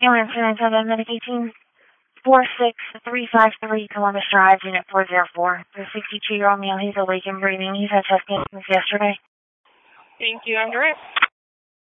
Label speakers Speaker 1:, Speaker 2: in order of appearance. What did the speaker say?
Speaker 1: Ambulance 297, Medic 1846353, Columbus Drive, Unit 404. The 62-year-old male, he's awake and breathing. He's had chest pain since yesterday.
Speaker 2: Thank you, I'm direct.